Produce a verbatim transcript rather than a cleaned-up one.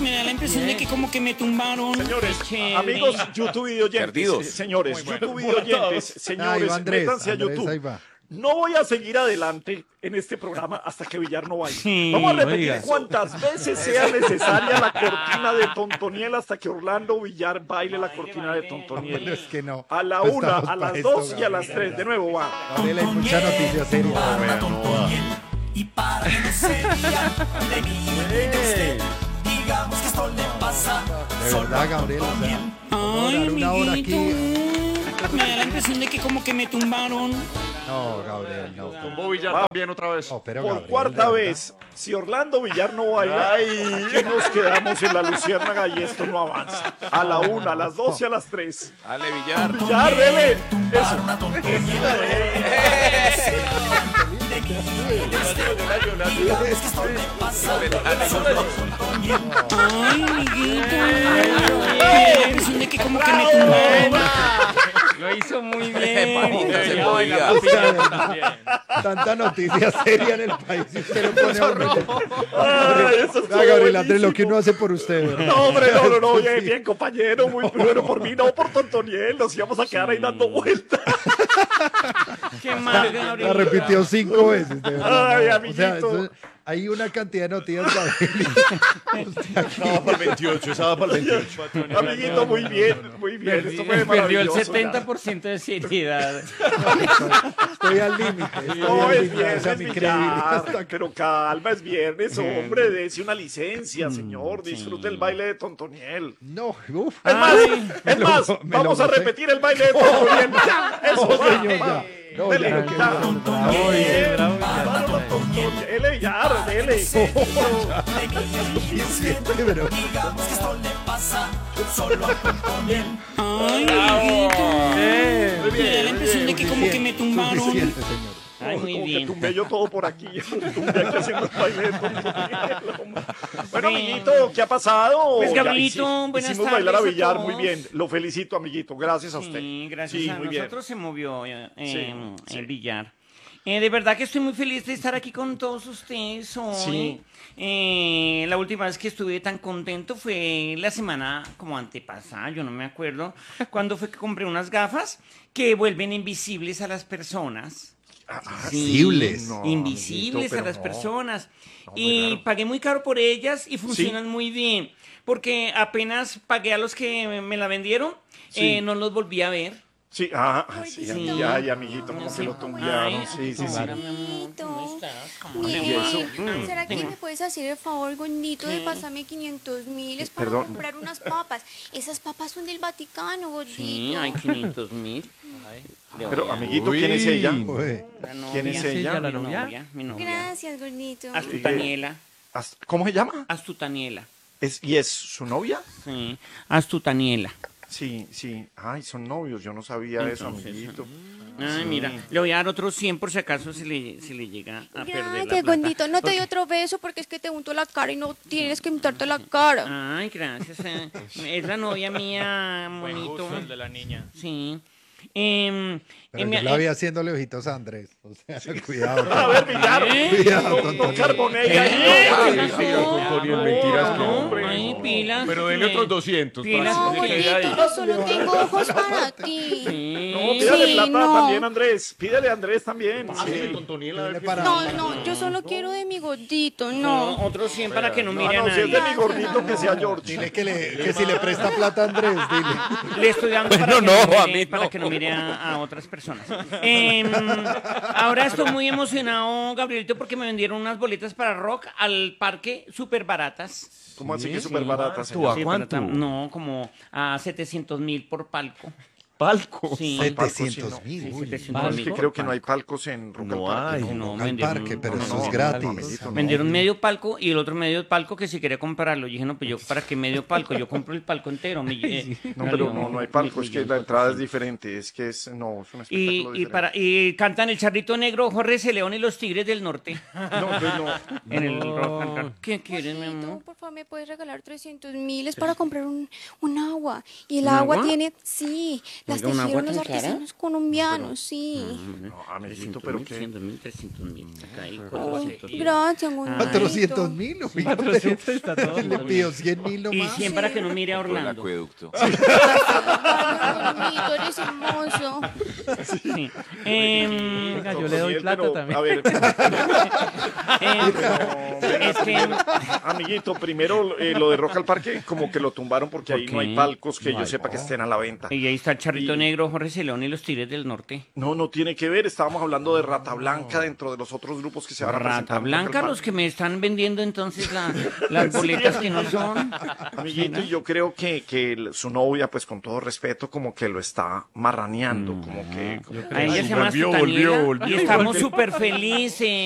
Me da la impresión de que como que me tumbaron. Señores, Chévere. amigos YouTube y oyentes, Perdidos. señores, Muy YouTube y bueno. oyentes, Ahí señores, va Andrés, métanse a Andrés, YouTube. ahí va. No voy a seguir adelante en este programa hasta que Villar no baile. Sí, Vamos a repetir oiga. cuantas veces sea necesaria la cortina de Tontoniel hasta que Orlando Villar baile la cortina de Pero Tontoniel. es que no. A la no una, estamos a pa' las esto, dos y a las Gabriela. tres. De nuevo va. Gabriela, hay mucha noticia seria. Y para que no se rían de mí y de usted, digamos que esto le pasa De solo verdad, a Gabriela. O sea, Ay, vamos a dar una hora amiguito. aquí. Me da la impresión de que como que me tumbaron. No, Gabriel, no. Tumbó Villar Va. también otra vez. No, pero Por Gabriel, cuarta de vez, si Orlando Villar no baila, aquí nos quedamos en la luciérnaga y esto no avanza. A la una, a las dos y a las tres. Dale, Villar. Villar, dele. Eso. Ay, amiguito. Me da la impresión de que como que me tumbaron. Lo hizo muy Papita, se bien. podía. verdad. Tanta noticia seria en el país y usted lo pone a uno. Ay, eso estuvo Vea, Gabriel Andrés, lo buenísimo. que uno hace por usted, ¿verdad? No, hombre, no, no, no, bien, bien, compañero, muy bueno por mí, no por Tontoniel, nos íbamos a quedar ahí dando vueltas. Qué mal, La Gabriel. repitió cinco veces, de verdad. Ay, no. O amiguito. sea, eso- hay una cantidad de noticias, Gabriel. Usted aquí- Esa va para el veintiocho, esa va para el veintiocho. Amiguito, muy bien, muy bien, esto fue Perdió el maravilloso. setenta por ciento de seriedad. Estoy al límite. Estoy No, al es límite. O viernes, sea, mi credibilidad está Villar, pero calma, es viernes, hombre, dése una licencia, señor, disfrute el baile de Tontoniel. No, uff. Es más, es lo- más, me lo vamos a gocé. repetir el baile de Tontoniel. Ya, eso, No, va, señor, va. ya. No, Dele, ya no quiero ya. ver. Muy bien, bárbaro, Tontoniel. Dele, Villar, dele. Suficiente, pero... digamos que esto le pasa solo a Tontoniel. Ay, amiguito. Muy Me da la impresión de que como que me tumbaron. Suficiente, señor. Ay, muy Como que bien. tumbé yo todo por aquí. Tumbé aquí haciendo el baile de Tontoniel, hombre. Bueno, amiguito, ¿qué ha pasado? Pues, Ya Gabrielito, hici- buenas hicimos bailar a tardes a Villar, todos. muy bien. Lo felicito, amiguito. Gracias a usted. Sí, gracias Sí, a muy bien. nosotros se movió eh, Sí, eh, sí. el billar. Eh, de verdad que estoy muy feliz de estar aquí con todos ustedes hoy. Sí. Eh, la última vez que estuve tan contento fue la semana como antepasada, yo no me acuerdo, cuando fue que compré unas gafas que vuelven invisibles a las personas. Sí, Invisibles. No, invisibles amiguito, a pero las no. personas. No, muy y raro. pagué muy caro por ellas y funcionan muy bien. Porque apenas pagué a los que me- me la vendieron, Sí. eh, no los volví a ver. Sí, ah, ah, sí, Sí. ay, ay, amiguito, como Sí. que lo tumbearon. Ay, Sí, sí, sí. Clara, mi amor, ¿cómo estás? ¿Cómo le ¿Y va? eso? Bien, ¿será que Tengo- me puedes hacer el favor, gordito, de pasarme quinientos mil? Es para Perdón. comprar unas papas. Esas papas son del Vaticano, gordito. Sí, hay quinientos mil. Pero, amiguito, ¿quién es ella? Uy. ¿Quién es ella? ¿La novia? Mi novia. Gracias, gordito. Astutaniela. Ast- ¿Cómo se llama? Astutaniela. ¿Es, ¿Y es su novia? Sí, Astutaniela. Sí, sí. Ay, son novios, yo no sabía eso, Entonces, amiguito. Ay, mira, le voy a dar otros cien por si acaso se le, se le llega a perder la Gracias, plata. gordito. No te doy Porque- otro beso porque es que te unto la cara y no tienes que untarte la cara. Ay, gracias. eh. Es la novia mía, monito. Justo el de la niña. Sí. Em, Pero em, yo la eh, vi haciéndole ojitos a Andrés. O sea, cuidado. A ver, Villar, Cuidado, no, no tonto. carbonee ¿Qué? ahí. ¿Qué Ay, pasó? sí, Antonio, No, mentiras que no, hombre, ay, no. pilas. Pero denle que- otros doscientos. Pilas, para No, que porque- se quede ahí. gordito, yo solo tengo ojos para ti. Sí. No, pídale Sí, plata no. también, Andrés. Pídale a Andrés también. Sí. Dale para- No, no, yo solo quiero de mi gordito, No, no. otros cien para que no No, mire a no, si es nadie. de mi gordito, que sea George. Dile que, le, que si le presta plata a Andrés, dile. Le estoy dando para, que, no, no a mire, mí para no. que no mire a, a otras personas. Em, ahora estoy muy emocionado, Gabrielito, porque me vendieron unas boletas para rock al parque súper baratas. ¿Cómo así que súper barata, ¿Cuánto? señor? ¿A Sí, cuánto? barata- No, como a setecientos mil por palco. Palco. Sí. setecientos mil. Sí, Uy. setecientos Es mil que por creo que no hay palco. palcos en Rock No al Parque. hay. No, Al vendieron- parque, pero no, eso no, es no, gratis. amiguito, no. Vendieron medio palco y el otro medio palco que si quería comprarlo. Yo dije, no, pues yo, ¿para qué medio palco? Yo compro el palco entero. mi- eh, No, pero no, no hay palcos, mi- es que mi- la entrada es diferente, es que es, no, es un espectáculo Y, y, diferente. para, y cantan el Charrito Negro, Jorge C. León y los Tigres del Norte. No, pues no. En el rock and roll. ¿Qué quieren, mi amor? Por porfa, me puedes regalar trescientos mil, es para comprar un, un agua. Y el ¿Un agua, agua? tiene, sí, las Oiga, ¿un agua tejieron los tan cara? artesanos colombianos, sí. No, amiguito, trescientos pero mil, qué. trescientos mil, trescientos mil. Acá hay Ay, cuatrocientos mil. gracias, bonito. cuatrocientos mil, cuatrocientos está todo. le pido cien mil Y nomás. cien para que no mire a Por el Orlando. acueducto. Ay, bonito, eres hermoso. Sí. Em, Venga, yo le doy Pero, plata también. A ver, em, es que amiguito, primero eh, lo de Rock al Parque, como que lo tumbaron porque ahí no hay qué? palcos que No yo hay, sepa que no. estén a la venta. y ahí está el Charrito Y- Negro, Jorge Celón y los Tigres del Norte. No, no tiene que ver. Estábamos hablando de Rata Blanca dentro de los otros grupos que se van a presentar. Rata en Rock al Blanca, Parque. los que me están vendiendo entonces la- las boletas que no son. Amiguito, y yo creo que, que el- su novia, pues con todo respeto, como que lo está marraneando, como que... como que- A ella se llama Volvió, Sutaniela volvió, volvió. y estamos súper felices.